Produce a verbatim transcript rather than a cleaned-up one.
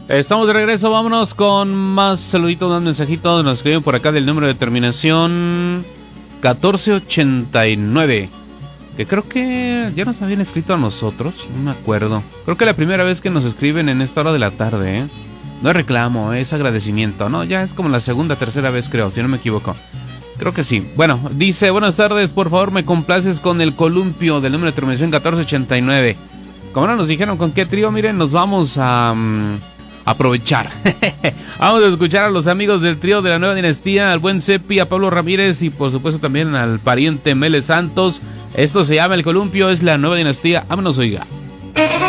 Estamos de regreso, vámonos con más saluditos, más mensajitos. Nos escriben por acá del número de terminación catorce ochenta y nueve. Que creo que ya nos habían escrito a nosotros, no me acuerdo. Creo que la primera vez que nos escriben en esta hora de la tarde, ¿eh? No es reclamo, es agradecimiento, ¿no? Ya es como la segunda, tercera vez creo, si no me equivoco. Creo que sí. Bueno, dice, buenas tardes, por favor me complaces con el columpio del número de terminación catorce ochenta y nueve. Como no nos dijeron con qué trío, miren, nos vamos a um, aprovechar. Vamos a escuchar a los amigos del trío de la Nueva Dinastía, al buen Cepi, a Pablo Ramírez y por supuesto también al pariente Mele Santos. Esto se llama El Columpio, es la Nueva Dinastía. Vámonos, oiga.